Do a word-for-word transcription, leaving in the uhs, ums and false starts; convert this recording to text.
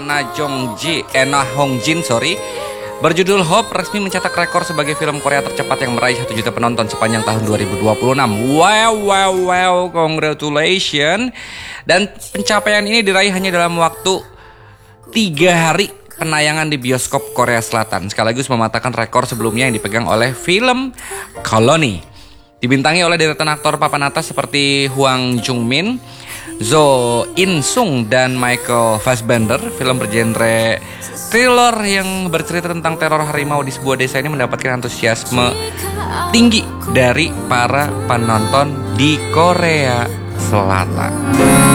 Na Jong Ji, eh, Na Hong Jin, sorry, berjudul Hope resmi mencetak rekor sebagai film Korea tercepat yang meraih satu juta penonton sepanjang tahun dua ribu dua puluh enam. Wow, wow, wow, congratulations. Dan pencapaian ini diraih hanya dalam waktu tiga hari penayangan di bioskop Korea Selatan, sekaligus mematahkan rekor sebelumnya yang dipegang oleh film Colony. Dibintangi oleh deretan aktor papan atas seperti Hwang Jung Min, Zo In Sung, dan Michael Fassbender. Film bergenre thriller yang bercerita tentang teror harimau di sebuah desa ini mendapatkan antusiasme tinggi dari para penonton di Korea Selatan.